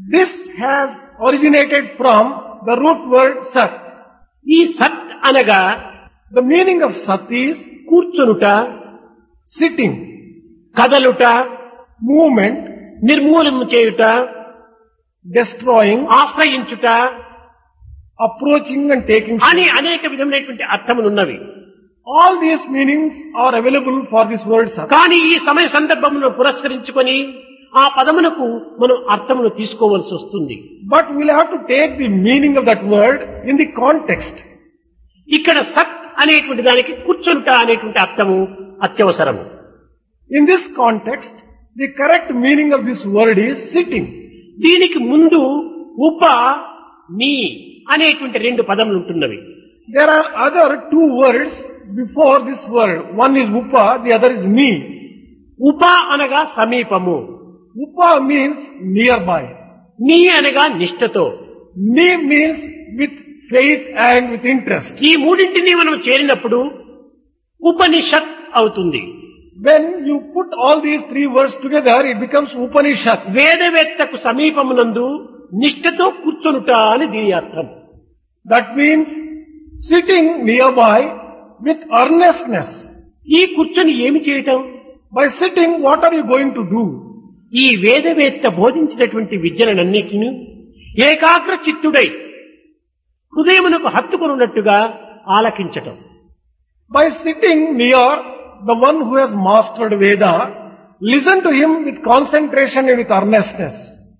This has originated from the root word sat. ఈ సత్ అనగా The meaning of sat is కూర్చొనుట, sitting, కదలుట, movement, నిర్మూలన చేయుట, destroying, ఆశ్రయించుట approaching and taking అని shape. అనేక విధమైనటువంటి అర్థములున్నవి. All these meanings are available for this word sat. కానీ ఈ సమయ సందర్భమును పురస్కరించుకొని ఆ పదమునకు మనం అర్థమును తీసుకోవలసి వస్తుంది. But we'll have to take the meaning of that word in the context. ఇక్కడ సత్ అనేటువంటి దానికి కూర్చొనుట అనేటువంటి అర్థము అత్యవసరము. In this context, the correct meaning of this word is sitting. దీనికి ముందు ఉప, నీ అనేటువంటి రెండు పదములు ఉంటున్నవి. There are other two words before this word. One is upa, the other is me. ఉప అనగా సమీపము, Upa means nearby. నీ అనగా నిష్ఠతో. Me means with faith and with interest. ఈ మూడింటిని మనం చేరినప్పుడు ఉపనిషత్ అవుతుంది. When you put all these three words together, it becomes Upanishad. వేదవేత్తకు సమీపమునందు నిష్ఠతో కూర్చొనుట అని దీని అర్థం. That means sitting nearby with earnestness. ఈ కూర్చొని ఏమి చేయటం? By sitting, what are you going to do? ఈ వేదవేత్త బోధించినటువంటి విద్యలనన్నిటిని ఏకాగ్ర చిత్తుడై హృదయమునకు హత్తుకొనున్నట్టుగా ఆలకించటం. By sitting near the one who has mastered Veda, listen to him with concentration and with earnestness.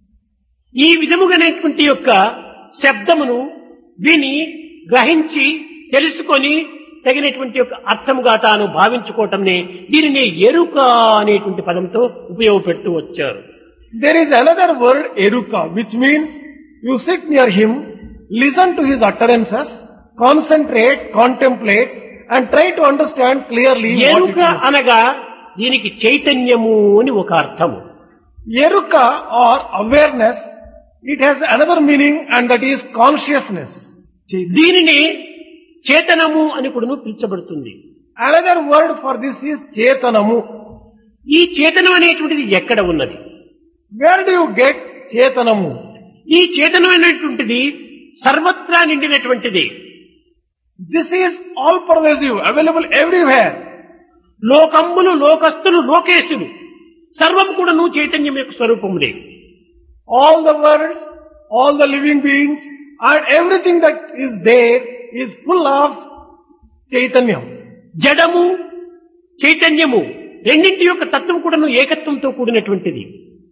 ఈ విధముగానేటువంటి యొక్క శబ్దమును విని గ్రహించి తెలుసుకొని తగినటువంటి యొక్క అర్థముగా తాను భావించుకోవటంనే దీనిని ఎరుక అనేటువంటి పదంతో ఉపయోగపెడుతూ వచ్చారు. There is another word, eruka, which means you sit near him, listen to his utterances, concentrate, contemplate, and try to understand clearly what it ఎరుక means. అనగా దీనికి చైతన్యము అని ఒక అర్థము. Eruka or awareness, it has another meaning and that is consciousness. దీనిని చేతనము అని కూడా పిలుచబడుతుంది. Another word for this is chetanamu. ఈ చేతనం అనేటువంటిది ఎక్కడ ఉన్నది? Where do you get chetanamu? ఈ చేతనం అనేటువంటిది సర్వత్రా నిండినటువంటిది. This is all pervasive, available everywhere. లోకమ్ములు, లోకస్తులు, లోకేశులు సర్వం కూడాను చైతన్యం యొక్క స్వరూపములే. All the worlds, all the living beings, and everything that is there is full of Chaitanyam. జడము, చైతన్యము రెండింటి యొక్క తత్వం కూడాను ఏకత్వంతో కూడినటువంటిది.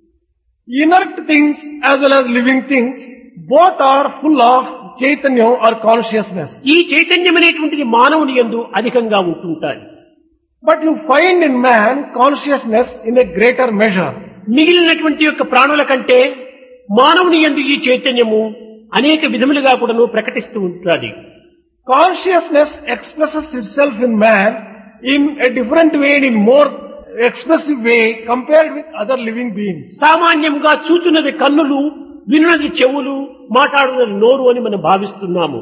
Inert things as well as living things, both are full of Chaitanya or consciousness. ఈ చైతన్యం అనేటువంటిది మానవుని యందు అధికంగా ఉంటుంటాయి. But you find in man consciousness in a greater measure. మిగిలినటువంటి యొక్క ప్రాణుల కంటే మానవుని యందు ఈ చైతన్యము అనేక విధములుగా కూడాను ప్రకటిస్తూ ఉంటుంది. Consciousness expresses itself in man in a different way and in more expressive way compared with other living beings. సామాన్యంగా చూచున్నది కన్నులు, వినున్నది చెవులు, మాట్లాడున్నది నోరు అని మనం భావిస్తున్నాము.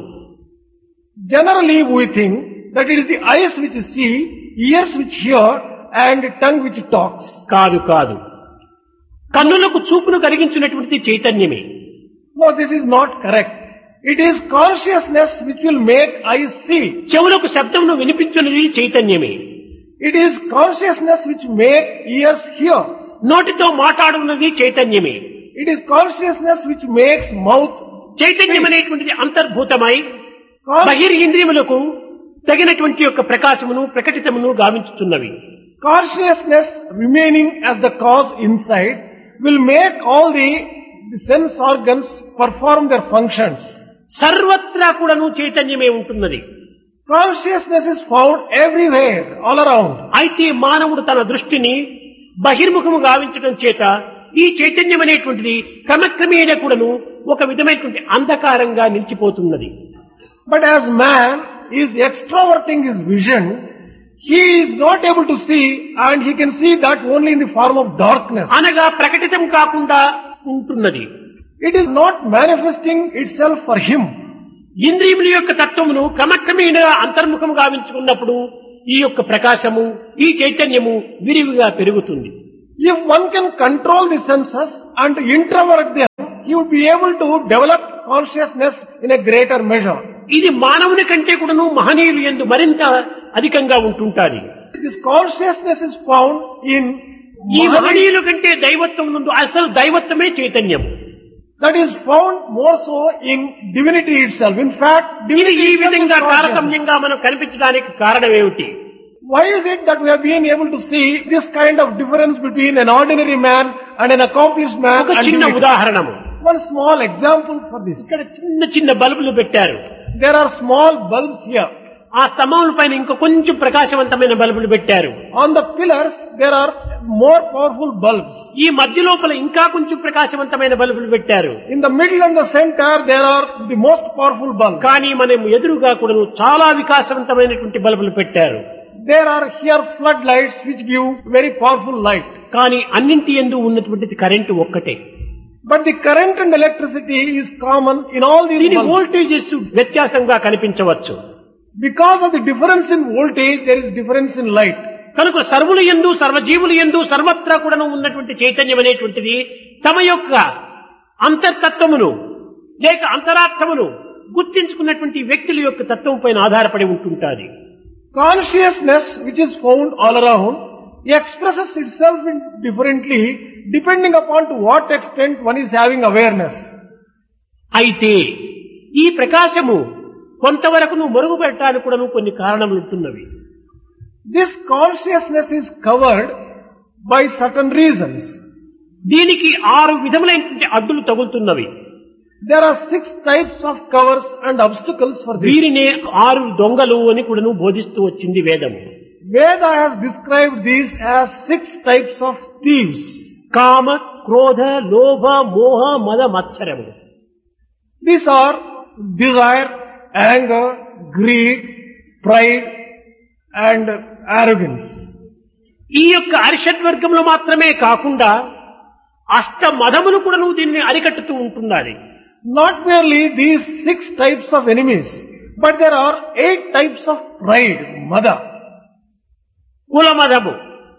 Generally we think that it is the eyes which see, ears which hear and tongue which talks. కాదు కాదు, కన్నులకు చూపును కలిగించినటువంటి చైతన్యమే. No, this is not correct. It is consciousness which will make eyes see. చెవులకు శబ్దమును వినిపించున్నది చైతన్యమే. It is consciousness which make ears hear. నోటితో మాట్లాడున్నది చైతన్యమే. It is consciousness which makes mouth. చైతన్యం అనేటువంటిది అంతర్భూతమై Con- బహిరింద్రియములకు తగినటువంటి యొక్క ప్రకాశమును ప్రకటితమును గావించుతున్నవి. Consciousness remaining as the cause inside will make all the sense organs perform their functions. సర్వత్రా కూడాను చైతన్యమే ఉంటున్నది. Consciousness is found everywhere, all around. అయితే మానవుడు తన దృష్టిని బహిర్ముఖము గావించడం చేత ఈ చైతన్యం అనేటువంటిది క్రమక్రమేణ కూడాను ఒక విధమైనటువంటి అంధకారంగా నిలిచిపోతున్నది. But as man is extroverting his vision, he is not able to see and he can see that only in the form of darkness. అనగా ప్రకటితం కాకుండా ఉంటున్నది. It is not manifesting itself for him. ఇంద్రియముల యొక్క తత్వమును క్రమక్రమేణ అంతర్ముఖము గావించుకున్నప్పుడు ఈ యొక్క ప్రకాశము, ఈ చైతన్యము విరివిగా పెరుగుతుంది. If one can control the senses and introvert them, he would be able to develop consciousness in a greater measure. ఇది మానవుని కంటే కూడాను మహనీయులు యందు మరింత అధికంగా ఉంటుంటాది. This consciousness is found in ఈ మహనీయుల కంటే దైవత్వం నందు అసలు దైవత్వమే చైతన్యం. That is found more so in divinity itself. In fact, ఇది divinity ఈ itself is విధంగా consciousness. తారతమ్యంగా మనం కనిపించడానికి కారణం ఏమిటి? Why is it that we have been able to see this kind of difference between an ordinary man and an accomplished man? ఒక and చిన్న divinity? ఉదాహరణము. One small example for this. ఇక్కడ చిన్న చిన్న బల్బులు పెట్టారు. There are small bulbs here. ఆ స్తంభముల పైన ఇంకో కొంచెం ప్రకాశవంతమైన బల్బులు పెట్టారు. On the pillars, there are more powerful bulbs. ఈ మధ్య లోపల ఇంకా కొంచెం ప్రకాశవంతమైన బల్బులు పెట్టారు. In the middle and the center, there are the most powerful bulbs. కానీ మనం ఎదురుగా కూడా చాలా వికాసవంతమైనటువంటి బల్బులు పెట్టారు. There are here floodlights which give very powerful light. కానీ అన్నింటి యందు ఉన్నటువంటిది కరెంటు ఒక్కటే. But the current and electricity is common in all these దీని bulbs. వోల్టేజెస్ వ్యత్యాసంగా కనిపించవచ్చు. Because of the difference in voltage, there is difference in light. కనుక సర్వుల యందు సర్వజీవుల యందు సర్వత్రా కూడా ఉన్నటువంటి చైతన్యం అనేటువంటిది తమ యొక్క అంతర్తత్వమును లేక అంతరార్థమును గుర్తించుకున్నటువంటి వ్యక్తుల యొక్క తత్వం పైన ఆధారపడి ఉంటుంటాది. Consciousness, which is found all around, expresses itself differently depending upon to what extent one is having awareness. అయితే ఈ ప్రకాశము కొంతవరకు మరుగుపెట్టడానికి కూడా కొన్ని కారణములు ఉంటున్నవి. This consciousness is covered by certain reasons. దీనికి 6 విధములైనటువంటి అడ్డులు తగులుతున్నవి. There are 6 types of covers and obstacles for this. వీరినే 6 దొంగలు అని కూడా బోధిస్తూ వచ్చింది వేదము. Veda has described these as 6 types of thieves. కామ, క్రోధ, లోభ, మోహ, మద, మత్సరము. These are desire, anger, greed, pride and arrogance. ఈ యొక్క అరిషడ్వర్గంలో మాత్రమే కాకుండా అష్ట మదములు కూడా దీన్ని అరికట్టుతూ ఉంటున్నది. Not merely these 6 types of enemies, but there are 8 types of pride, mada. కులమదము,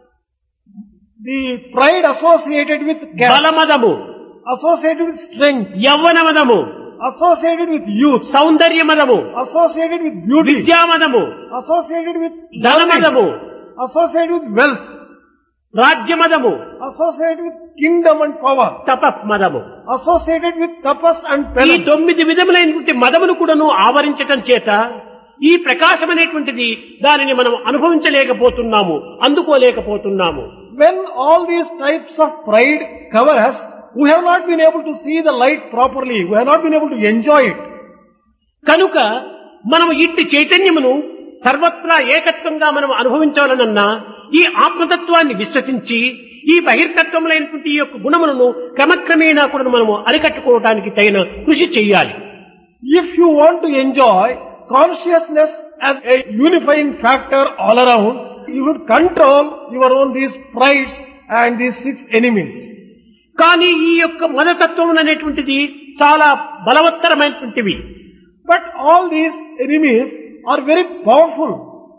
The pride associated with caste, బలమదము, associated with strength, యవ్వనమదము, associated with youth, సౌందర్యమదము, associated with beauty, విద్యామదము, associated with ధనమదము, associated with wealth, రాజ్యమదము, associated with kingdom and power, తపమదము. associated with tapas and ఈ penance. 9 విధములైనటువంటి మదమును కూడాను ఆవరించటం చేత ఈ ప్రకాశం అనేటువంటిది దానిని మనం అనుభవించలేకపోతున్నాము, అందుకోలేకపోతున్నాము. When all these types of pride cover us, we have not been able to see the light properly. We have not been able to enjoy it. కనుక మనం ఇట్టి చైతన్యమును సర్వత్రా ఏకత్వంగా మనం అనుభవించాలనన్నా ఈ ఆత్మతత్వాన్ని విశ్వసించి ఈ బహిర్తత్వములైనటువంటి ఈ యొక్క గుణములను క్రమక్రమేణా కూడా మనము అరికట్టుకోవడానికి తగిన కృషి చేయాలి. If you want to enjoy consciousness as a unifying factor all around, you should control your own these prides and these 6 enemies. కానీ ఈ యొక్క మదతత్వం అనేటువంటిది చాలా బలవత్తరమైనటువంటివి. But all these enemies are very powerful.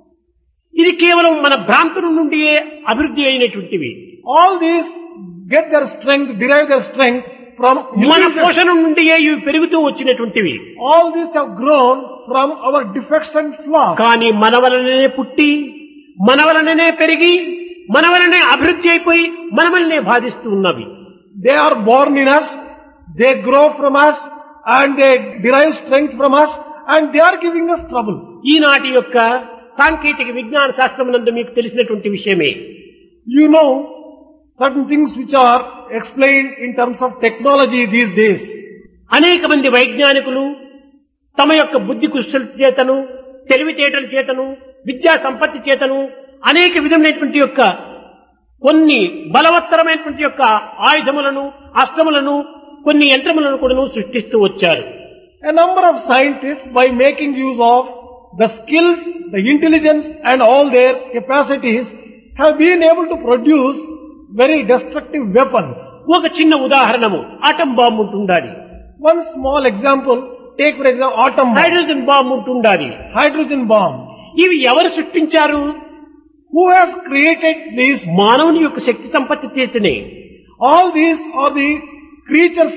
ఇది కేవలం మన భ్రాంతుల నుండియే అభివృద్ధి అయినటువంటివి. All these get their strength, derive their strength from మన illusion. పోషణ నుండియే ఇవి పెరుగుతూ వచ్చినటువంటివి. All these have grown from our defects and flaws. కానీ మన వలననే పుట్టి, మన వలననే పెరిగి, మన వలనే అభివృద్ధి అయిపోయి మన వలనే బాధిస్తూ ఉన్నవి. They are born in us, they grow from us, and they derive strength from us, and they are giving us trouble. ఈనాటి యొక్క సాంకేతిక విజ్ఞాన శాస్త్రమునందు మీకు తెలిసినటువంటి విషయమే. You know certain things which are explained in terms of technology these days. అనేక మంది వైజ్ఞానికులు తమ యొక్క బుద్ధి కుశల చేతను, తెలివితేటల చేతను, విద్యా సంపత్తి చేతను అనేక విధమైనటువంటి యొక్క కొన్ని బలవత్తరమైనటువంటి యొక్క ఆయుధములను, అస్త్రములను, కొన్ని యంత్రములను కూడా సృష్టిస్తూ వచ్చారు. A number of scientists, by making use of the skills, the intelligence and all their capacities, have been able to produce very destructive weapons. ఒక చిన్న ఉదాహరణము ఆటం బాంబు ఉంటుండాలి. One small example, take for example atom bomb, hydrogen bomb ఉంటుండాలి. hydrogen bomb. ఇవి ఎవరు సృష్టించారు? Who has created these? మానవుని యొక్క శక్తి సంపత్తి చేతనే. All these are the creatures of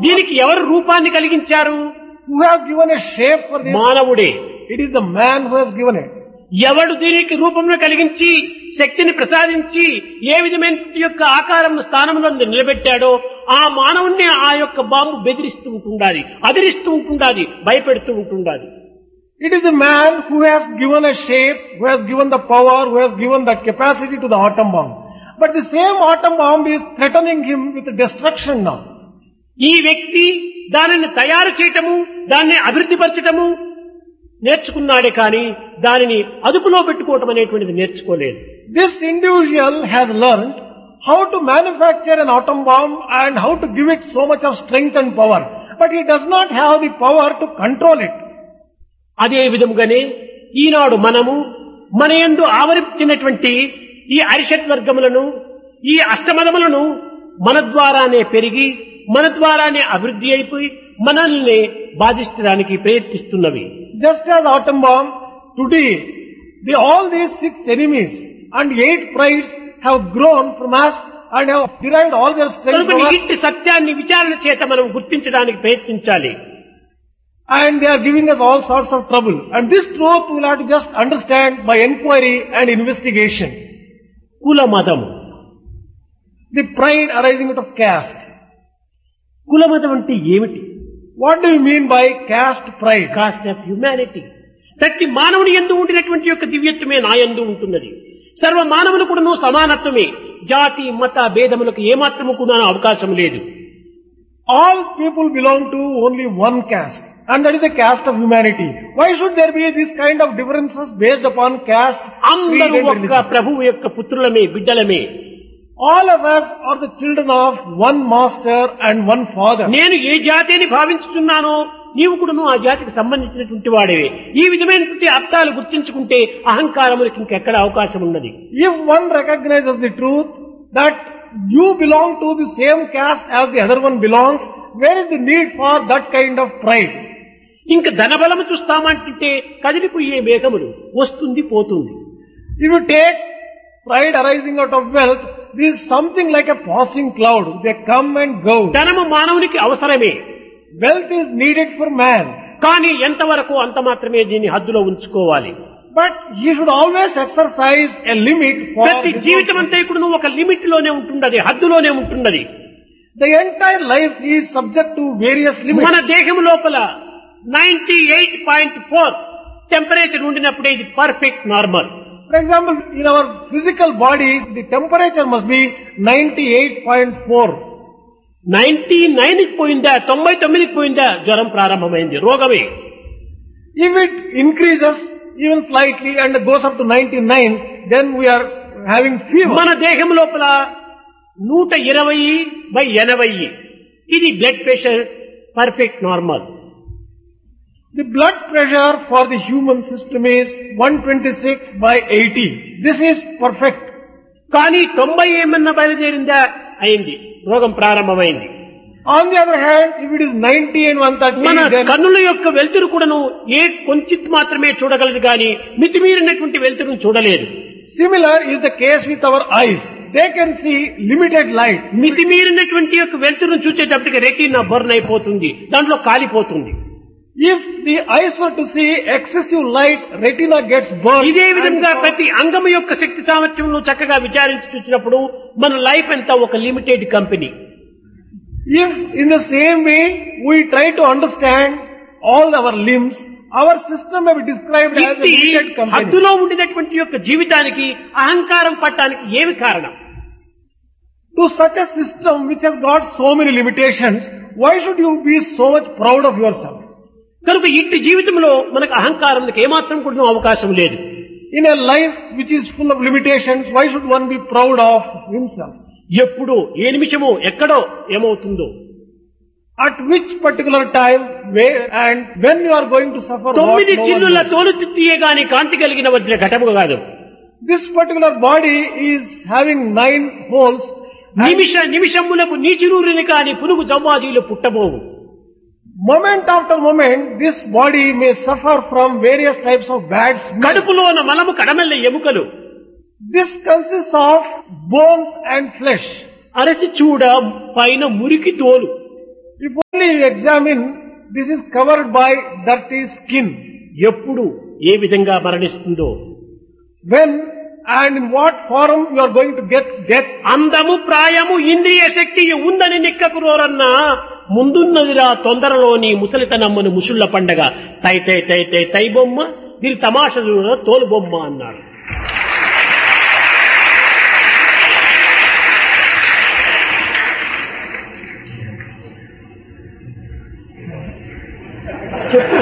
దీనికి ఎవరు రూపాన్ని కలిగించారు? Who has given a shape for this? మానవుడే. It is the man who has given it. ఎవడు దీనికి రూపంలో కలిగించి శక్తిని ప్రసాదించి ఏ విధమైన యొక్క ఆకారం స్థానంలో నిలబెట్టాడో ఆ మానవుణ్ణి ఆ యొక్క బాంబు బెదిరిస్తూ ఉంటుండాలి, అదిరిస్తూ ఉంటుండాలి, భయపెడుతూ ఉంటుండాలి. It is the man who has given a shape, who has given the power, who has given that capacity to the atom bomb. But the same atom bomb is threatening him with destruction now. ఈ వ్యక్తి దానిని తయారు చేయటము, దాన్ని అభివృద్ధిపరచటము నేర్చుకున్నాడే కానీ దానిని అదుపులో పెట్టుకోవటం అనేటువంటిది నేర్చుకోలేదు. This individual has learned how to manufacture an atom bomb and how to give it so much of strength and power. But he does not have the power to control it. అదే విధముగానే ఈనాడు మనము మన యందు ఆవరించినటువంటి ఈ అరిషడ్ వర్గములను, ఈ అష్టమదములను మన ద్వారానే పెరిగి మన ద్వారానే అభివృద్ధి అయిపోయి మనల్ని బాధించడానికి ప్రయత్నిస్తున్నవి. Just as atom bomb, today all these 6 enemies and 8 prides have grown from us and have derived all their strength from us. ఇట్టి సత్యాన్ని విచారణ చేత మనం గుర్తించడానికి ప్రయత్నించాలి. And they are giving us all sorts of trouble. And this truth we will have to just understand by inquiry and investigation. కుల మతము, The pride arising out of caste. కుల మతం అంటే ఏమిటి? What do you mean by caste pride? Cost of humanity. ప్రతి మానవుని యందు ఉండినటువంటి యొక్క దివ్యత్వమే నా యందు ఉంటున్నది. సర్వ మానవులు కూడా సమానత్వమే. జాతి మత భేదములకు ఏమాత్రము కూడా అవకాశం లేదు. All people belong to only one caste, and that is the caste of humanity. Why should there be this kind of differences based upon caste? అందరూ ఒక్క ప్రభువు యొక్క పుత్రులమే, బిడ్డలమే. All of us are the children of one master and one father. నేను ఏ జాతిని భావించుతున్నానో నీవు కూడాను ఆ జాతికి సంబంధించినటువంటి వాడేవే. ఈ విధమైనటువంటి అర్థాలు గుర్తించుకుంటే అహంకారములకు ఇంకెక్కడ అవకాశం ఉన్నది. If one recognizes the truth that you belong to the same caste as the other one belongs, where is the need for that kind of pride? ఇంకా ధనబలము చూస్తామంటే కదిలిపోయే మేఘములు వస్తుంది పోతుంది. If you take pride arising out of wealth, this is something like a passing cloud. They come and go. ధనము మానవునికి అవసరమే. Wealth is needed for man. కానీ ఎంతవరకు అంత మాత్రమే దీన్ని హద్దులో ఉంచుకోవాలి. But he should always exercise a limit for ప్రతి జీవితం అంతా ఇప్పుడు నువ్వు ఒక లిమిట్ లోనే ఉంటున్నది, హద్దులోనే ఉంటున్నది. The entire life is subject to various limits. మన దేహం లోపల 98.4 టెంపరేచర్ ఉండినప్పుడే ఇది perfect normal. For example, in our physical body, the temperature must be 98.4. 99కి పోయిందా, 99కి పోయిందా జ్వరం ప్రారంభమైంది, రోగమే. If it increases even slightly and goes up to 99, then we are having fever. మన దేహం లోపల 120/80 ఇది blood pressure perfect normal. The blood pressure for the human system is 126/80. This is perfect. కానీ 90 ఏమన్నా బయలుదేరిందా, అయింది, రోగం ప్రారంభమైంది. On the other hand, if it is 90 and 130, మన then కన్నుల యొక్క వెలుతురు కూడాను ఏ కొంచెం మాత్రమే చూడగలదు కానీ మితిమీరినటువంటి వెలుతురును చూడలేదు. similar is the case with our eyes. They can see limited light. మితిమీరినటువంటి యొక్క వెలుతురును చూసేటప్పటికి రెటీనా బర్న్ అయిపోతుంది, దాంట్లో కాలిపోతుంది. If the eyes were to see excessive light, retina gets burned. ఇదే విధంగా ప్రతి అంగము యొక్క శక్తి సామర్థ్యం చక్కగా విచారించి చూసినప్పుడు మన లైఫ్ అంతా ఒక limited company. If in the same way we try to understand all our limbs, our system may be described as a limited company. హద్దులో ఉండినటువంటి యొక్క జీవితానికి అహంకారం పట్టడానికి ఏమి కారణం? To such a system which has got so many limitations, why should you be so much proud of yourself? కనుక ఇట్టి జీవితంలో మనకు అహంకారానికి ఏమాత్రం కూడా అవకాశం లేదు. In a life which is full of limitations, why should one be proud of himself? ఎప్పుడు ఏ నిమిషమో ఎక్కడో ఏమవుతుందో, At which particular time, where and when you are going to suffer what 9 no one చిల్లుల knows. తోలు తిత్తియే గాని కాంతి కలిగిన వజ్ర ఘటము కాదు. This particular body is having 9 holes. నిమిషములకు నీచిరూరిని కాని పురుగు జవ్వాజీలు పుట్టబోవు. Moment after moment, this body may suffer from various types of bad smell. కడుపులోన మలము కడమెల్ల ఎముకలు. This consists of bones and flesh. అరసి చూడ పైన మురికి తోలు. If only Suddenly you examine, this is covered by dirty skin. ఎప్పుడు ఏ విధంగా మరణిస్తుందో, When and in what form you are going to get death. అందము ప్రాయము ఇంద్రియ శక్తి ఉందని నిక్కకురోరన్నా ముందున్నదిరా తొందరలోని ముసలితనమ్మను ముసుళ్ల పండగ తై తై తై తై తై బొమ్మ దీని తమాషలు తోలు బొమ్మ అన్నాడు. చెప్పు.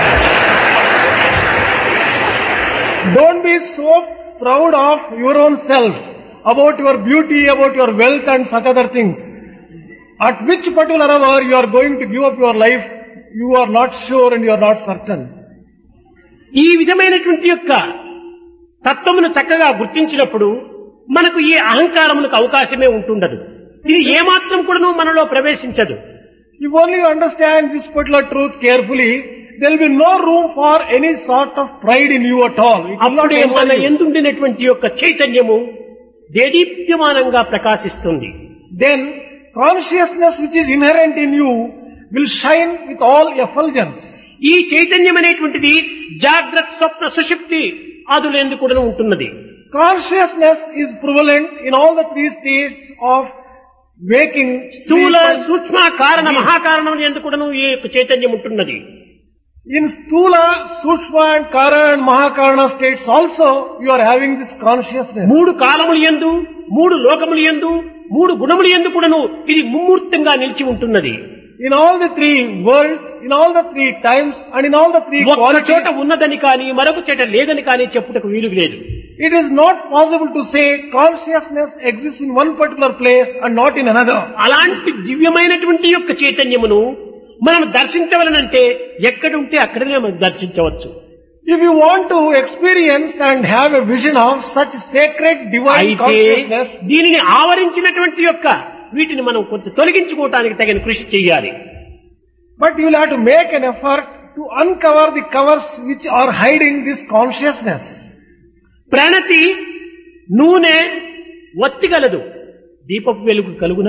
Don't be so proud of your own self, about your beauty, about your wealth and such other things. At which particular hour you are going to give up your life, you are not sure and you are not certain. ఈ విధమైనటువంటి యొక్క తత్వమును చక్కగా గుర్తించినప్పుడు మనకు ఈ అహంకారములకు అవకాశమే ఉంటుండదు. ఇది ఏమాత్రం కూడాను మనలో ప్రవేశించదు. If only you understand this particular truth carefully, there will be no room for any sort of pride in you at all. It will not అప్పుడే మన enter you. ఎందుండినటువంటి యొక్క చైతన్యము దేదీప్యమానంగా ప్రకాశిస్తుంది. Then consciousness which is inherent in you will shine with all effulgence. ఈ చైతన్యం అనేటువంటిది జాగ్రత్త స్వప్న సుషుప్తి ఆదులందు కూడా ఉంటున్నది. Consciousness is prevalent in all the three states of waking, స్థూల sleep and సూక్ష్మ కారణ మహాకారణం ఎందు కూడాను ఈ యొక్క చైతన్యం ఉంటున్నది. in Stula, Sukshma and Kara and Mahakarana states also you are having this consciousness. మూడు కాలములు యందు, మూడు లోకములు యందు, మూడు గుణములు యందు కూడాను ఇది ముమ్మూర్తంగా నిలిచి ఉంటున్నది. In all the three worlds, in all the three times and in all the three ఒక్క qualities, చోట ఉన్నదని కానీ మరొక చోట లేదని కానీ చెప్పుటకు వీలు లేదు. it is not possible to say consciousness exists in one particular place and not in another. అలాంటి దివ్యమైనటువంటి యొక్క చైతన్యమును మనం దర్శించవలనంటే ఎక్కడుంటే అక్కడనే మనం దర్శించవచ్చు. If you want to experience and have a vision of such sacred divine అయితే consciousness, దీనిని ఆవరించినటువంటి యొక్క వీటిని మనం కొంత తొలగించుకోవటానికి తగిన కృషి చేయాలి. but you will have to make an effort to uncover the covers which are hiding this consciousness. ప్రణతి నూనె ఒత్తిగలదు, దీపపు వెలుగు కలుగునా?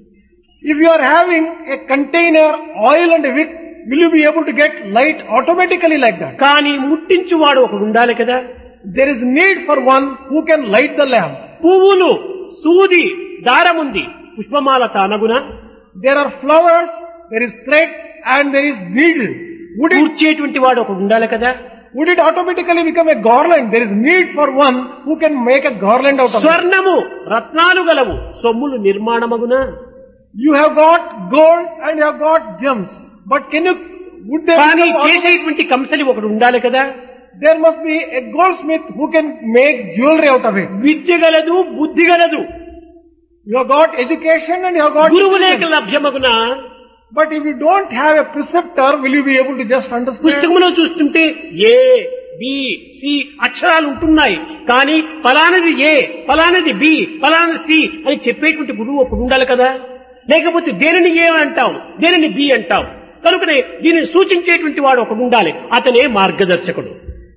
If you are having a container, oil and a wick, will you be able to get light automatically like that? కానీ ముట్టించువాడు ఒకడు ఉండాలి కదా. There is need for one who can light the lamp. పువ్వులు, సూది, దారముంది, పుష్పమాల తానగునా? There are flowers, there is thread and there is needle. కూర్చేటువంటి వాడు ఒకడు ఉండాలి కదా. Would it automatically become a garland? There is need for one who can make a garland out of it. స్వర్ణము, రత్నాలు గలవు, సొమ్ములు నిర్మాణమగునా? You have got gold and you have got gems. But would there కానీ become చేసేటువంటి కంసలి ఒకడు ఉండాలి కదా. there must be a goldsmith who can make jewelry out of it. విద్య గలదు, బుద్ధి గలదు, You have got education and you have got గురువు లేక intelligence. లభ్యమగునా? But if you don't have a preceptor, will you be able to just understand? పుస్తకంలో చూస్తుంటే A B C అక్షరాలు ఉంటున్నాయి, కానీ ఫలానది ఏ, ఫలానది బి, ఫలానది సి అని చెప్పేటువంటి గురువు ఒకడు ఉండాలి కదా. లేకపోతే దేనిని ఏ అంటాం, దేనిని బి అంటాం. కనుకనే దీనిని సూచించేటువంటి వాడు ఒకడు ఉండాలి, అతనే మార్గదర్శకుడు.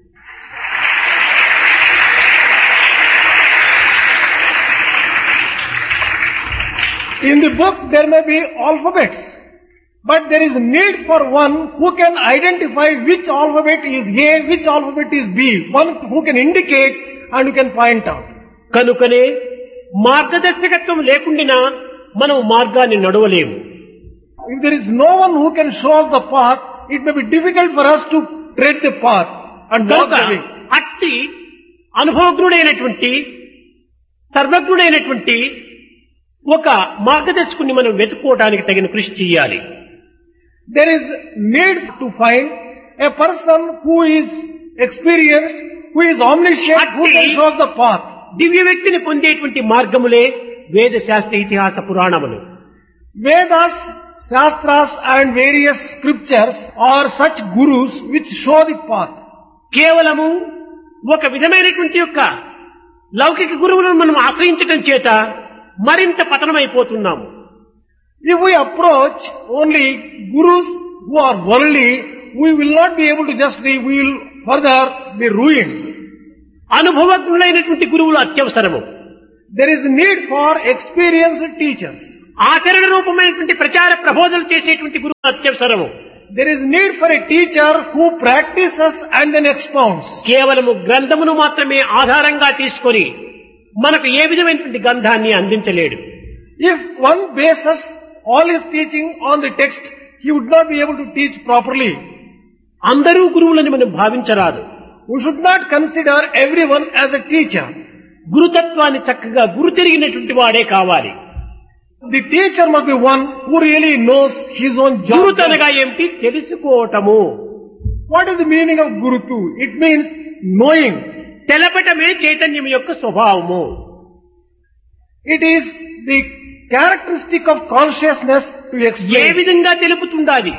In the book there may be alphabets, but there is need for one who can identify which alphabet is A, which alphabet is B, one who can indicate and who can point out. కనుకనే మార్గదర్శకత్వం లేకుండా మనం మార్గాన్ని నడవలేము. If there is no one who can show us the path, it may be difficult for us to tread the path and walk కనుక the way. అట్టి అనుభవజ్ఞుడైనటువంటి సర్వజ్ఞుడైనటువంటి ఒక మార్గదర్శకుని మనం వెతుక్కోవడానికి తగిన కృషి చేయాలి. There is need to find a person who is experienced, who is omniscient, who can show us the path. దివ్య వ్యక్తిని పొందేటువంటి మార్గములే వేద శాస్త్ర ఇతిహాస పురాణములు. Vedas, Shastras and various scriptures are such gurus which show the path. కేవలము ఒక విధమైనటువంటి యొక్క లౌకిక గురువులను మనం ఆశ్రయించడం చేత మరింత పతనమైపోతున్నాము. If we approach only gurus who are worldly, we will not be able to just be, we will further be ruined. అనుభవజ్ఞులైనటువంటి గురువులు అత్యవసరము. There is need for experienced teachers. ఆచరణ రూపమైనటువంటి ప్రచార ప్రబోధనలు చేసేటువంటి గురువు అత్యవసరము. There is need for a teacher who practices and then expounds. కేవలము గ్రంథమును మాత్రమే ఆధారంగా తీసుకొని మనకు ఏ విధమైనటువంటి గ్రంథాన్ని అందించలేడు. If one bases all his teaching on the text, he would not be able to teach properly. అందరూ గురువులని మనం భావించరాదు. We should not consider everyone as a teacher. గురుతత్వాన్ని చక్కగా గురు తిరిగినటువంటి వాడే కావాలి. The teacher must be one who really knows his own job. గురుతనగా ఏమిటి? తెలుసుకోవటము. What is the meaning of Gurutu? It means knowing. తెలపటమే చైతన్యం యొక్క స్వభావము. It is the characteristic of consciousness to A explain. విధంగా తెలుపుతుండాలి?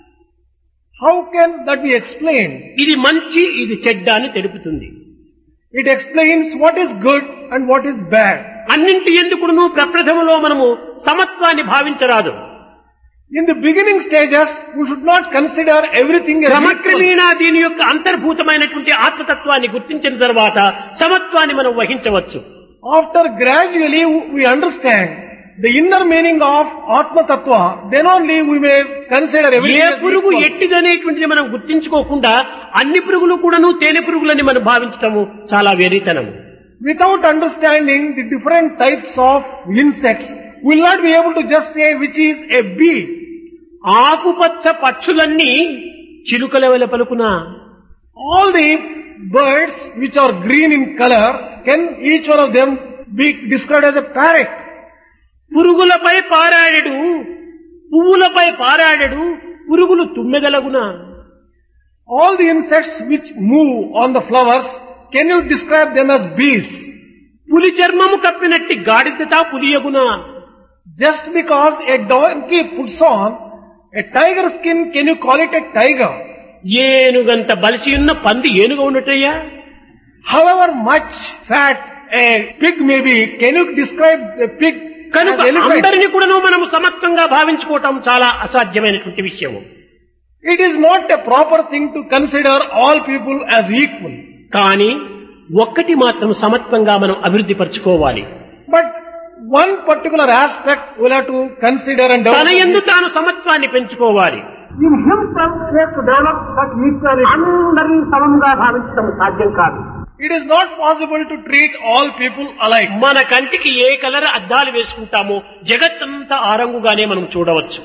How can that be explained? ఇది మంచి, ఇది చెడ్డ అని తెలుపుతుంది. It explains what is good and what is bad. అన్నింటి ఎందుకును ప్రప్రథమలో మనము సమత్వాన్ని భావించరాదు. In the beginning stages, we should not consider everything as equal. క్రమక్రమేణా దీని యొక్క అంతర్భూతమైనటువంటి ఆత్మతత్వాన్ని గుర్తించిన తర్వాత సమత్వాన్ని మనం వహించవచ్చు. After gradually we understand the inner meaning of Atma Tattva, then only we may consider A everything as పురుగు equal. ఎట్టిదనేటువంటిది మనం గుర్తించుకోకుండా అన్ని పురుగులు కూడాను తేనె పురుగులని మనం భావించటము చాలా వెర్రితనం. Without understanding the different types of insects, we will not be able to just say which is a bee. ఆకుపచ్చ పక్షులన్నీ చిలుకల వలె పలుకునా? All the birds which are green in color, can each one of them be described as a parrot? పురుగులపై పారాడెడు, పువ్వులపై పారాడెడు, పురుగులు తుమ్మెదలగునా? All the insects which move on the flowers, can you describe them as bees? పులి చర్మము కప్పినట్టి గాడిద పులియగునా? Just because a donkey puts on a tiger skin, can you call it a tiger? ఏనుగంత బలిసి ఉన్న పంది ఏనుగ ఉన్నట్టయ్యా? However much fat a pig may be, can you describe a pig కనుక as elephant? అందరినీ కూడాను మనము సమత్వంగా భావించుకోవటం చాలా అసాధ్యమైనటువంటి విషయము. It is not a proper thing to consider all people as equal. కానీ ఒక్కటి మాత్రం సమత్వంగా మనం అభివృద్ధి పరచుకోవాలి. But one particular aspect we'll have to consider and తన యందు develop. తాను సమత్వాన్ని పెంచుకోవాలి. In himself he has to develop that equality. అందరినీ సమంగా భావించడం సాధ్యం కాదు. It is not possible to treat all people alike. మన కంటికి ఏ కలర్ అద్దాలు వేసుకుంటామో జగత్తంతా ఆ రంగుగానే మనం చూడవచ్చు.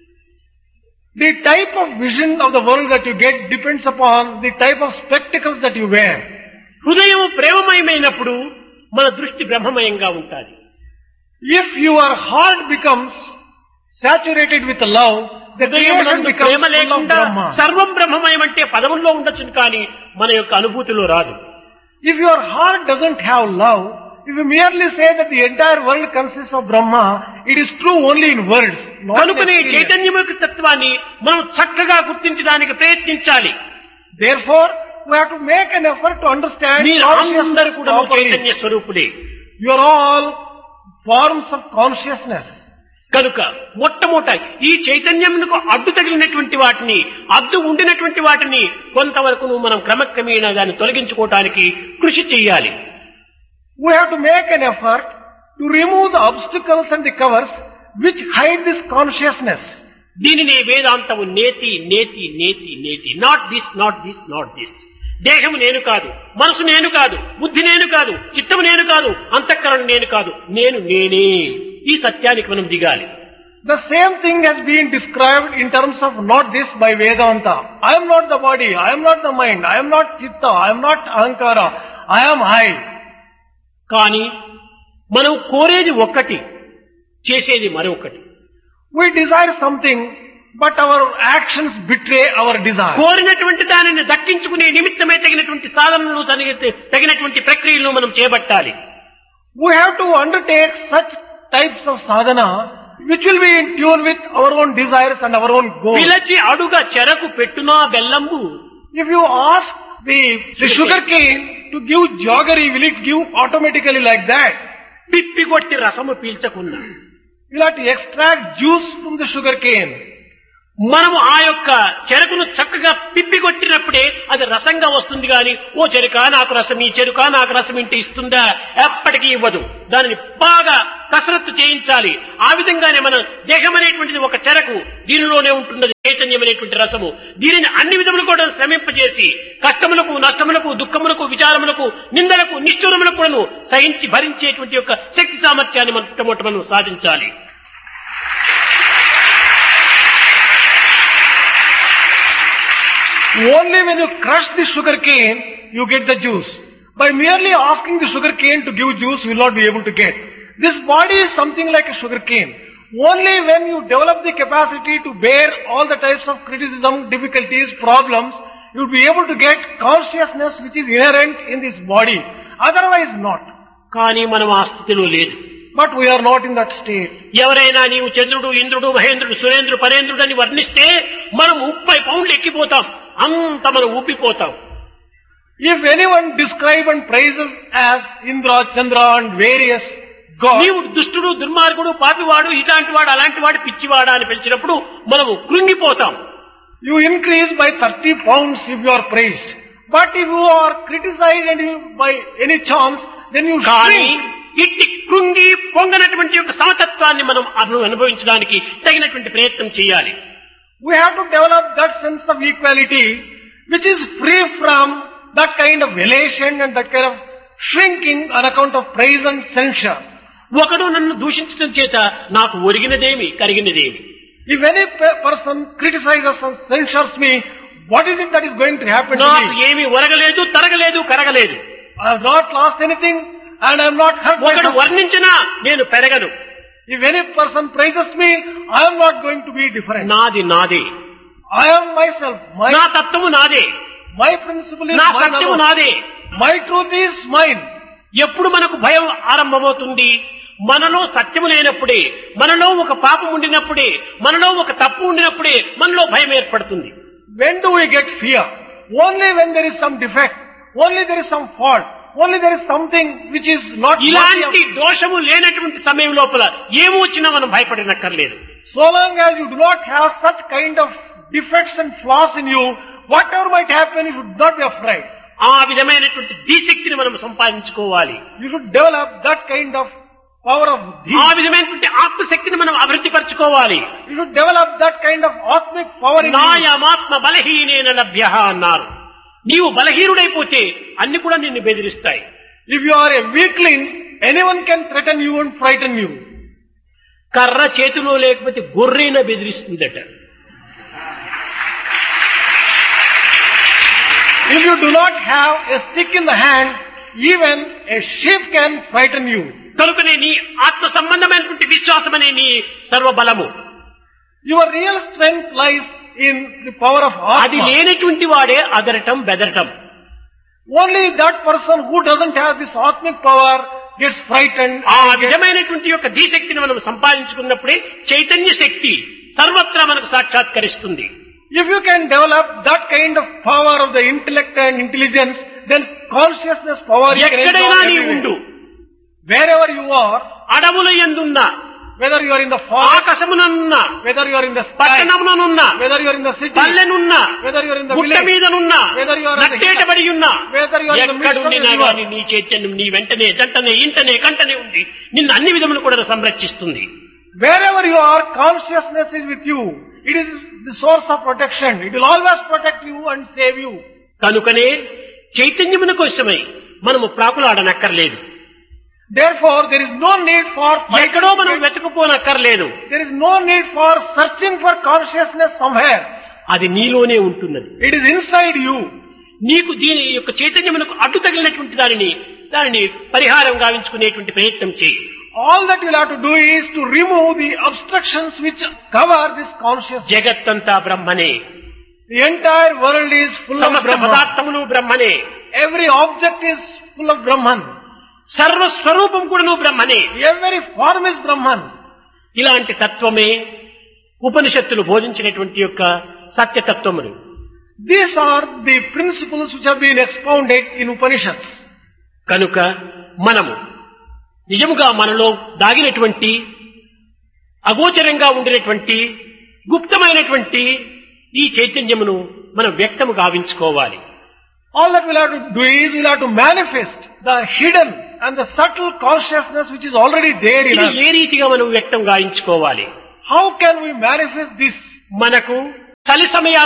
The type of vision of the world that you get depends upon the type of spectacles that you wear. హృదయం ప్రేమమయమైనప్పుడు మన దృష్టి బ్రహ్మమయంగా ఉంటుంది. If your heart becomes saturated with love, the creation హృదయమునందు becomes ప్రేమ full of లేకుండా Brahma. సర్వం బ్రహ్మమయం అంటే పదముల్లో ఉండొచ్చు కానీ మన యొక్క అనుభూతిలో రాదు. If your heart doesn't have love, if you merely say that the entire world consists of Brahma, it is true only in words, not in కనుకనే experience. చైతన్యం యొక్క తత్వాన్ని మనం చక్కగా గుర్తించడానికి ప్రయత్నించాలి. Therefore, we have to make an effort to understand మీరు అందరూ consciousness కూడా properly. చైతన్య స్వరూపుడే. You are all forms of consciousness. కనుక మొట్టమొదట ఈ చైతన్యమునకు అడ్డు తగిలినటువంటి వాటిని, అడ్డు ఉండినటువంటి వాటిని కొంతవరకు మనం క్రమక్రమేణా దాన్ని తొలగించుకోవటానికి కృషి చేయాలి. We have to make an effort to remove the obstacles and the covers which hide this consciousness. దీనినే వేదాంతము నేతి నేతి నేతి నేతి, not this not this not this. దేహము నేను కాదు, మనసు నేను కాదు, బుద్ధి నేను కాదు, చిత్తము నేను కాదు, అంతఃకరణ నేను కాదు, నేను నేనే. ఈ సత్యానికి మనం దిగాలి. The same thing has been described in terms of not this by Vedanta. I am not the body, I am not the mind, I am not Chitta, I am not Ahankara, I am I. కానీ మనం కోరేది ఒక్కటి, చేసేది మరొకటి. We desire something, but our actions betray our desire. కోరినటువంటి దానిని దక్కించుకునే నిమిత్తమే తగినటువంటి సాధనలు, తగినటువంటి ప్రక్రియలను మనం చేపట్టాలి. We have to undertake such types of sadhana which will be in tune with our own desires and our own goals. పిలచి అడుగ చెరకు పెట్టునా బెల్లంబు. If you ask the sugar cane to give jaggery, will it give automatically like that? పిప్పి కొట్టి రసము పీల్చకున్నా. You'll have to extract juice from the sugar cane. మనము ఆ యొక్క చెరుకును చక్కగా పిప్పి కొట్టినప్పుడే అది రసంగా వస్తుంది గాని, ఓ చెరుక నాకు రసం, ఈ చెరుక నాకు రసం ఇంటి ఇస్తుందా? ఎప్పటికీ ఇవ్వదు. దానిని బాగా కసరత్తు చేయించాలి. ఆ విధంగానే మన దేహం అనేటువంటిది ఒక చెరకు, దీనిలోనే ఉంటున్నది చైతన్యం అనేటువంటి రసము. దీనిని అన్ని విధములు కూడా శ్రమింపజేసి కష్టములకు, నష్టములకు, దుఃఖములకు, విచారములకు, నిందలకు, నిష్ఠూరములకు కూడా సహించి భరించేటువంటి యొక్క శక్తి సామర్థ్యాన్ని మనం సాధించాలి. Only when you crush the sugar cane, you get the juice. By merely asking the sugar cane to give juice, you will not be able to get. This body is something like a sugar cane. Only when you develop the capacity to bear all the types of criticism, difficulties, problems, you will be able to get consciousness which is inherent in this body. Otherwise not. కానీ మనం ఆ స్థితిలో లేదు. But we are not in that state. ఎవరైనా నీవు చంద్రుడు, ఇంద్రుడు, మహేంద్రుడు, సురేంద్రుడు, పరేంద్రుడు అని వర్ణిస్తే మనం 30 పౌండ్లు ఎక్కిపోతాం. అంత మనం ఊపిపోతాం. If anyone describe and praises as Indra, Chandra and various gods, నీవు దుష్టుడు, దుర్మార్గుడు, పాపివాడు, ఇలాంటి వాడు, అలాంటి వాడు, పిచ్చివాడా అని పిలిచినప్పుడు మనము కృంగిపోతాం. you increase by 30 pounds if you are praised. But if you are criticized and you, by any chance, then you కానీ shrink. ఇట్టి కృంగి పొంగనటువంటి యొక్క సమతత్వాన్ని మనం అనుభవించడానికి తగినటువంటి ప్రయత్నం చేయాలి. We have to develop that sense of equality which is free from that kind of elation and that kind of shrinking on account of praise and censure. ఒకడు నన్ను దూషించడం చేత నాకు ఒరిగినదేమి, కరిగినదేమి? If any person criticizes and censures me, what is it that is going to happen to నాకు me? ఏమి ఒరగలేదు, తరగలేదు, కరగలేదు. I have not lost anything and I am not hurt. ఒకడు వర్ణించినా నేను పెరగను. If any person praises me, I am not going to be different. నాది నాదే, I am myself. నా తత్వము నాదే, My principle is నా mine సత్యము alone. నాదే. My truth is mine. ఎప్పుడు మనకు భయం ఆరంభమవుతుంది? మనలో సత్యము లేనప్పుడే, మనలో ఒక పాపం ఉండినప్పుడే, మనలో ఒక తప్పు ఉండినప్పుడే మనలో భయం ఏర్పడుతుంది. When do we get fear? Only when there is some defect. Only there is some fault. Only there is something which is not worthy ఇలాంటి of. దోషము లేనటువంటి సమయం లోపల ఏమో వచ్చినా మనం భయపడినక్కర్లేదు. So long as you do not have such kind of defects and flaws in you, whatever might happen, you should not be afraid. ఆ విధమైనటువంటి ధీశక్తిని మనం సంపాదించుకోవాలి. You should develop that kind of power of dhi. ఆ విధమైనటువంటి ఆత్మశక్తిని మనం అభివృద్ధి పరచుకోవాలి. You should develop that kind of atmic power in you. నాయమాత్మ బలహీనేన లభ్యః అన్నారు. నీవు బలహీనుడైపోతే అన్ని కూడా నిన్ను బెదిరిస్తాయి. If you are a weakling, anyone can threaten you and frighten you. కర్ర చేతిలో లేకపోతే గొర్రెన బెదిరిస్తుందట. If you do not have a stick in the hand, even a sheep can frighten you. కనుకనే నీ ఆత్మ సంబంధమైనటువంటి విశ్వాసం అనే నీ సర్వబలము, Your real strength lies in the power of అది Atma. లేనటువంటి వాడే అదరటం, బెదరటం. Only that person who doesn't have this Atmic power gets frightened. ఆ విధమైనటువంటి యొక్క ధీశక్తిని మనం సంపాదించుకున్నప్పుడే చైతన్య శక్తి సర్వత్రా మనకు సాక్షాత్కరిస్తుంది. If you can develop that kind of power of the intellect and intelligence, then consciousness power you can ఎక్కడైనా enjoy నీ everywhere. ఉండు, Wherever you are, అడవుల యందున్నా, whether you are in the forest, ఆకాశముననున్నా, whether you are in the sky, పట్టణముననున్నా, whether you are in the city, పల్లెనున్నా, whether you are in the గుట్ట village, మీదనున్నా, whether you are on the నట్టేటబడి ఉన్నా, whether you are in the midst of ఎక్కడుండినా the river, గాని నీ చైతన్యం నీ వెంటనే, జంటనే, ఇంటనే, కంటనే ఉండి నిన్ను అన్ని విధములు కూడా సంరక్షిస్తుంది. wherever you are, consciousness is with you. It is the source of protection. It will always protect you and save you. కనుకనే చైతన్యమున కోసమై మనము ప్రాకులాడనక్కర్లేదు. Therefore, there is no need for ఎక్కడో మనం వెతుకుపోనక్కర్లేదు. There is no need for searching for consciousness somewhere. అది నీలోనే ఉంటున్నది. It is inside you. నీకు దీని యొక్క చైతన్యమునకు అడ్డు తగిలినటువంటి దానిని పరిహారం గావించుకునేటువంటి ప్రయత్నం చేయి. All that you will have to do is to remove the obstructions which cover this consciousness. జగత్తంతా బ్రహ్మనే, The entire world is full of సమస్త Brahman. పదార్థములు బ్రహ్మనే, Every object is full of Brahman. సర్వస్వరూపం కూడా నువ్వు బ్రహ్మనే. Every form is Brahman. ఇలాంటి తత్వమే ఉపనిషత్తులు బోధించినటువంటి యొక్క సత్యతత్వములు. These are the principles which have been expounded in Upanishads. కనుక మనము నిజముగా మనలో దాగినటువంటి అగోచరంగా ఉండినటువంటి గుప్తమైనటువంటి ఈ చైతన్యమును మనం వ్యక్తము గావించుకోవాలి. All that we'll have to do is we'll have to manifest the hidden and the subtle consciousness which is already there in ఇది us. ఏ రీతిగా మనం వ్యక్తం గాయించుకోవాలి? How can we manifest this? మనకు చలి సమయాల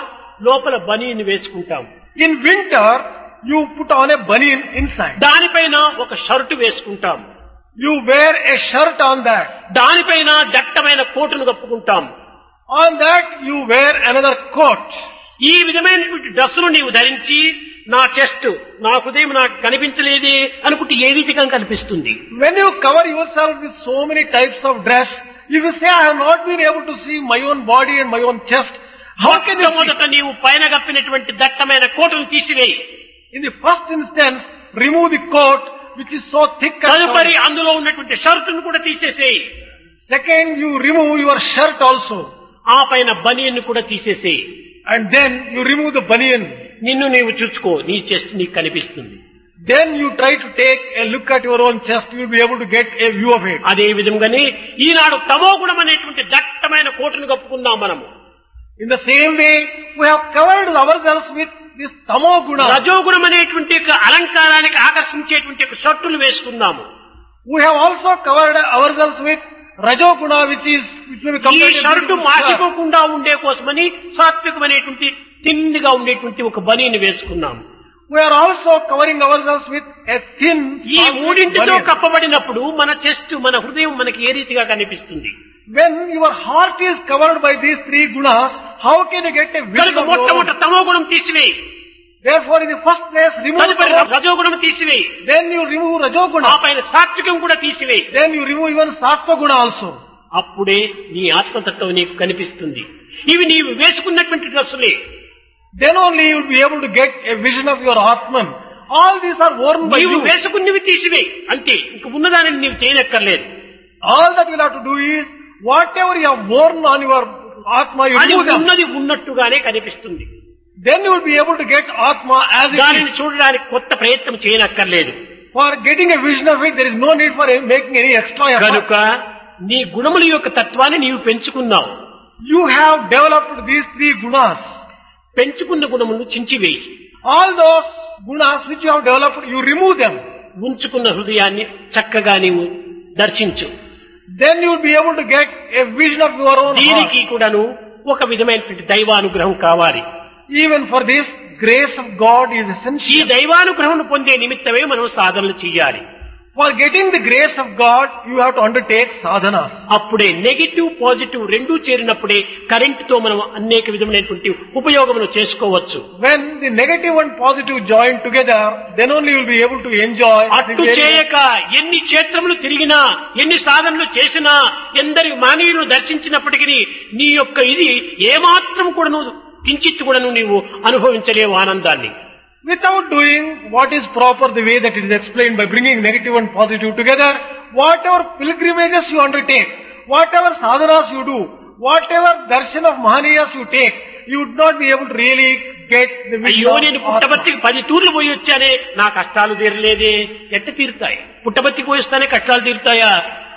లోపల బనీని వేసుకుంటాం. In winter, you put on a banian inside. దానిపైన ఒక షర్టు వేసుకుంటాం. You wear a shirt on that. దానిపైన దట్టమైన కోటును కప్పుకుంటాం. On that, you wear another coat. ఈ విధమైనటువంటి డ్రెస్సులు నీవు ధరించి నా చెస్ట్, నా హృదయం నాకు కనిపించలేదే అనుకుంటే ఏ రీతిగా కనిపిస్తుంది? When you cover yourself with so many types of dress, if you say, I have not been able to see my own body and my own chest, how can you see? మొట్టమొదట నీవు పైన కప్పినటువంటి దట్టమైన కోటును తీసివేయి. In the first instance, remove the coat which is so thick and తదుపరి solid. అందులో ఉన్నటువంటి షర్టును కూడా తీసేసేయి. Second, you remove your shirt also. ఆ పైన బనియన్ను కూడా తీసేసేయి. And then you remove the banian. నిన్ను నీవు చూసుకో, నీ చెస్ట్ నీకు కనిపిస్తుంది. Then you try to take a look at your own chest, you will be able to get a view of it. అదే విధంగానే ఈనాడు తమో గుణం అనేటువంటి దట్టమైన కోటును కప్పుకుందాం మనము. In the same way, we have covered ourselves with this tamo guna. రజోగుణం అనేటువంటి యొక్క అలంకారానికి ఆకర్షించేటువంటి యొక్క షర్టులు వేసుకుందాము. We have also covered ourselves with rajoguna, which will be ఈ compared షర్టు to మాసిపోకుండా ఉండే కోసమని సాత్వికమైనటువంటి తిన్నిగా ఉండేటువంటి ఒక బనీని వేసుకున్నాము. We are also covering ourselves with a thin. ఈ మూడింటితో banian. కప్పబడినప్పుడు మన చెస్ట్, మన హృదయం మనకి ఏ రీతిగా కనిపిస్తుంది? When your heart is covered by these three gunas, how can you get a vision కనుక of your మొట్టమొదట own? తమో గుణం తీసివేయి. Therefore, in the first place, remove తదుపరి tamo. రజోగుణం తీసివేయి. Then you remove ఆ rajoguna. పైన సాత్వికం కూడా తీసివేయి. Then you remove even sattva guna also. అప్పుడే నీ ఆత్మతత్వం నీకు కనిపిస్తుంది. ఇవి నీవు వేసుకున్నటువంటి డ్రెస్సులే. Then only you will be able to get a vision of your Atman. All these are worn by నీవు you. వేసుకున్నవి తీసివేయి అంతే. ఇంక ఉన్నదానిని నీవు చేయనక్కర్లేదు. All that you'll have to do is, whatever you have worn on your Atma, you అది remove them. ఉన్నది ఉన్నట్టుగానే కనిపిస్తుంది. Then you will be able to get Atma as it దానిని is. చూడడానికి కొత్త ప్రయత్నం చేయనక్కర్లేదు. For getting a vision of it, there is no need for making any extra effort. కనుక నీ గుణముల యొక్క తత్వాన్ని నీవు పెంచుకున్నావు. You have developed these three gunas. పెంచుకున్న గుణములను చించివేయి. All those gunas which you have developed, you remove them. ఉంచుకున్న హృదయాన్ని చక్కగా నీవు దర్శించు. Then you will be able to get a vision of your own heart. దీనికి కూడాను ఒక విధమైనటువంటి దైవానుగ్రహం కావాలి. Even for this, grace of God is ఈ essential. దైవానుగ్రహం పొందే నిమిత్తమే మనం సాధనలు చేయాలి. For getting the grace of God, you have to undertake sadhanas. అప్పుడే నెగిటివ్ పాజిటివ్ రెండూ చేరినప్పుడే కరెంటుతో మనం అనేక విధమైనటువంటి ఉపయోగములు చేసుకోవచ్చు. When the negative and positive join together, then only you will be able to enjoy. అట్టు చేయక ఎన్ని క్షేత్రములు తిరిగినా, ఎన్ని సాధనలు చేసినా, ఎందరి మానవులను దర్శించినప్పటికీ నీ యొక్క ఇది ఏమాత్రం కూడాను కించిత్ కూడాను నీవు అనుభవించలేవు ఆనందాన్ని. Without doing what is proper, the way that it is explained by bringing negative and positive together, whatever pilgrimages you undertake, whatever sadhanas you do, whatever darshan of Mahaniyas you take, you would not be able to really get the vision అయ్యో of నేను Atma. పుట్టబర్తికి 10 తూర్లు పోయి వచ్చానే, నా కష్టాలు తీరలేదే. ఎట్ట తీరుతాయి? పుట్టబర్తికి పోయి వస్తానే కష్టాలు తీరుతాయా?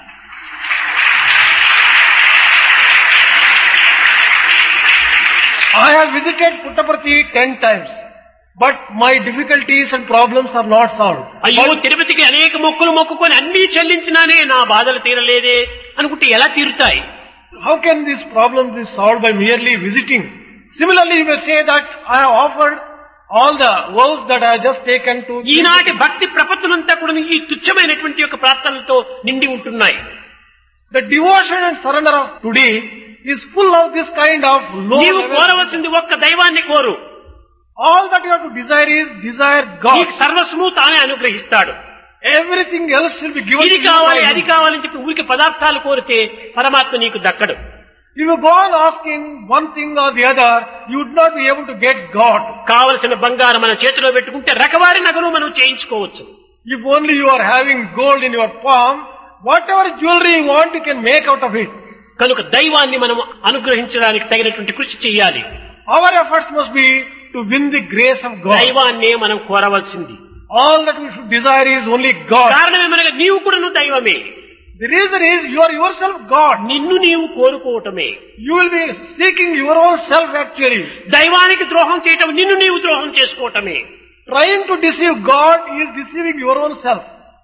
I have visited Puttaparthi 10 times, but my difficulties and problems are not solved. అయ్యో తిరుపతికి అనేక మొక్కులు మొక్కుకొని అన్ని చెల్లించినానే నా బాధలు తీరలేదే అనుకుంటే ఎలా తీరుతాయి? How can this problem be solved by merely visiting? Similarly, you may say that I have offered all the vows that I have just taken to. ఈనాటి భక్తి ప్రపత్తులంతా కూడా ఈ తుచ్చమైనటువంటి యొక్క ప్రార్థనలతో నిండి ఉంటున్నాయి. The devotion and surrender of today is full of this kind of low నీవు level. కోరవలసింది ఒక్క దైవాన్ని కోరు. All that you have to desire is desire God. నీకు సర్వస్వము తానే అనుగ్రహిస్తాడు. Everything else will be given ఇది to you కావాలి by అది Him. కావాలని చెప్పి ఊరికి పదార్థాలు కోరితే పరమాత్మ నీకు దక్కడు. If you go on asking one thing or the other, you would not be able to get God. కావలసిన బంగారం మన చేతిలో పెట్టుకుంటే రకవారి నగలు మనం చేయించుకోవచ్చు. If only you are having gold in your palm, whatever jewelry you want, you can make out of it. కనుక దైవాన్ని మనం అనుగ్రహించడానికి తగినటువంటి కృషి చేయాలి. Our efforts must be to win the grace of God. దైవాన్నే మనం కోరవలసింది. All that we should desire is only God. కారణమేమనగా నీవు కూడాను దైవమే. The reason is you are yourself God. నిన్ను నీవు కోరుకోవటమే. You will be seeking your own self actually. దైవానికి ద్రోహం చేయటం నిన్ను నీవు ద్రోహం చేసుకోవటమే. Trying to deceive God is deceiving your own self.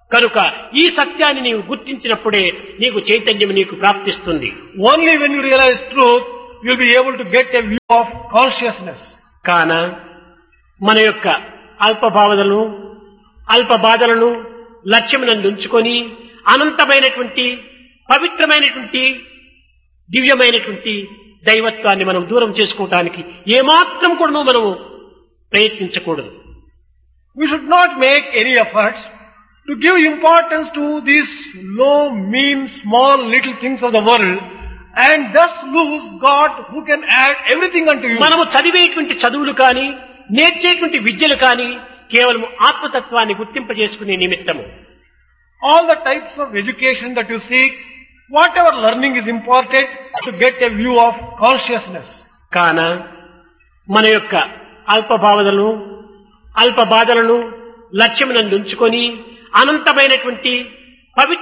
కనుక ఈ సత్యాన్ని నీవు గుర్తించినప్పుడే నీకు చైతన్యం నీకు ప్రాప్తిస్తుంది. Only when you realize truth, you will be able to get a view of consciousness. కాన మన యొక్క అల్పభావనలను అల్ప బాధలను లక్ష్యమునందు ఉంచుకొని అనంతమైనటువంటి పవిత్రమైనటువంటి దివ్యమైనటువంటి దైవత్వాన్ని మనం దూరం చేసుకోవటానికి ఏమాత్రం కూడా మనము ప్రయత్నించకూడదు. We should not make any efforts to give importance to these low, mean, small, little things of the world and thus lose God who can add everything unto you. మనము చదివేటువంటి చదువులు కానీ నేర్చేటువంటి విద్యలు కానీ కేవలం ఆత్మతత్వాన్ని గుర్తింపజేసుకునే నిమిత్తము. All the types of education that you seek, whatever learning is important to get a view of consciousness. కాన మన యొక్క అల్పభావనలను అల్ప బాధలను లక్ష్యమునందు ఉంచుకొని అనంతమైనటువంటి పవిత్ర